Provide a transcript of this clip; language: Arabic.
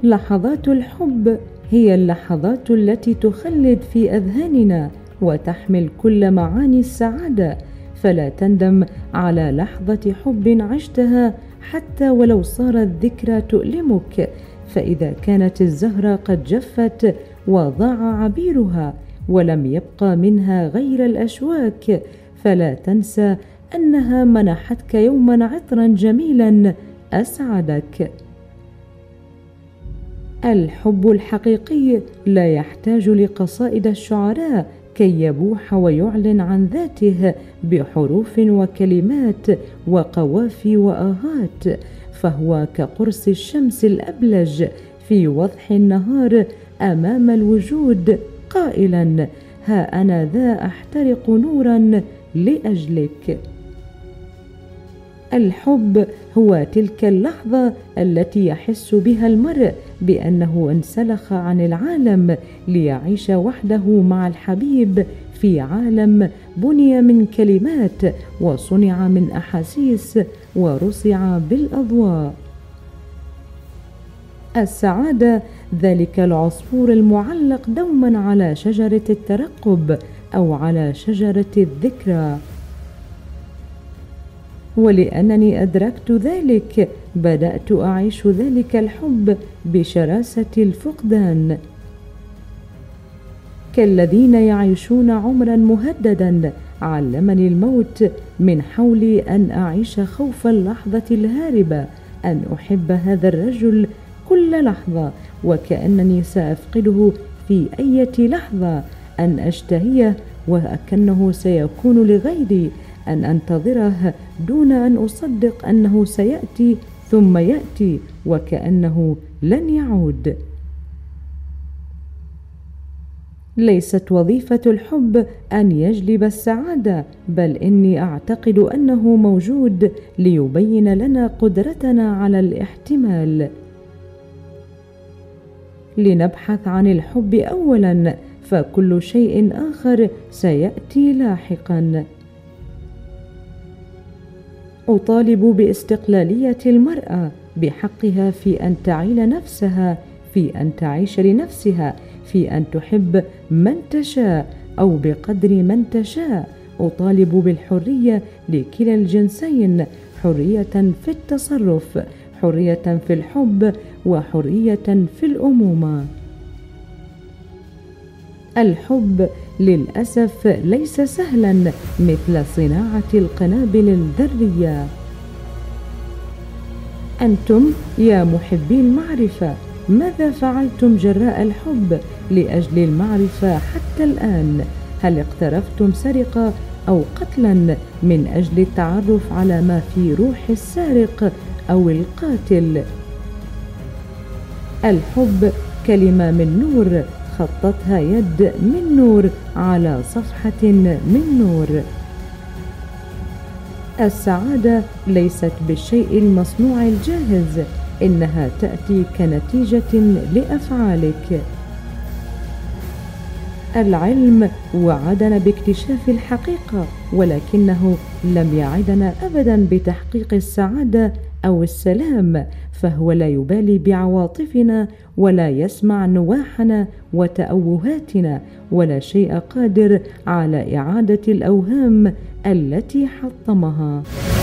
لحظات الحب هي اللحظات التي تخلد في أذهاننا وتحمل كل معاني السعادة، فلا تندم على لحظة حب عشتها حتى ولو صارت ذكرى تؤلمك، فإذا كانت الزهرة قد جفت وضاع عبيرها ولم يبقى منها غير الأشواك، فلا تنسى أنها منحتك يوما عطرا جميلا أسعدك. الحب الحقيقي لا يحتاج لقصائد الشعراء كي يبوح ويعلن عن ذاته بحروف وكلمات وقوافي وآهات، فهو كقرص الشمس الأبلج في وضح النهار أمام الوجود قائلا: ها أنا ذا أحترق نورا لأجلك. الحب هو تلك اللحظة التي يحس بها المرء بأنه انسلخ عن العالم ليعيش وحده مع الحبيب في عالم بني من كلمات وصنع من أحاسيس ورصع بالأضواء. السعادة ذلك العصفور المعلق دوما على شجرة الترقب أو على شجرة الذكرى. ولأنني أدركت ذلك بدأت أعيش ذلك الحب بشراسة الفقدان. كالذين يعيشون عمرا مهددا علمني الموت من حولي أن أعيش خوف اللحظة الهاربة، أن أحب هذا الرجل كل لحظة وكأنني سأفقده في أي لحظة، أن أشتهيه وكأنه سيكون لغيري، أن أنتظره دون أن أصدق أنه سيأتي ثم يأتي وكأنه لن يعود. ليست وظيفة الحب أن يجلب السعادة، بل إني أعتقد أنه موجود ليبين لنا قدرتنا على الاحتمال. لنبحث عن الحب أولا، فكل شيء آخر سيأتي لاحقا. أطالب باستقلالية المرأة، بحقها في أن تعيل نفسها، في أن تعيش لنفسها، في أن تحب من تشاء أو بقدر من تشاء. أطالب بالحرية لكلا الجنسين، حرية في التصرف، حرية في الحب، وحرية في الأمومة. الحب للأسف ليس سهلا مثل صناعة القنابل الذرية. أنتم يا محبي المعرفة، ماذا فعلتم جراء الحب لأجل المعرفة حتى الآن؟ هل اقترفتم سرقة أو قتلا من أجل التعرف على ما في روح السارق أو القاتل؟ الحب كلمة من نور خطتها يد من نور على صفحة من نور. السعادة ليست بالشيء المصنوع الجاهز، إنها تأتي كنتيجة لأفعالك. العلم وعدنا باكتشاف الحقيقة، ولكنه لم يعدنا أبدا بتحقيق السعادة أو السلام، فهو لا يبالي بعواطفنا ولا يسمع نواحنا وتأوهاتنا، ولا شيء قادر على إعادة الأوهام التي حطمها.